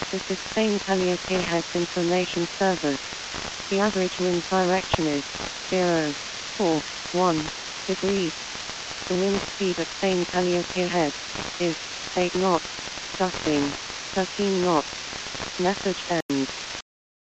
This is Spain Calliope Heads Information Service. The average wind direction is 0.41 degrees. The wind speed at Spain Calliope Head is 8 knots, gusting 13 knots. Message ends.